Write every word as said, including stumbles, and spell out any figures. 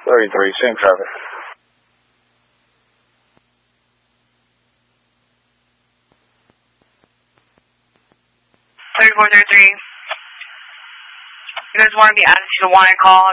thirty-three, same traffic. thirty-four thirty-three. You guys want to be added to the wire call?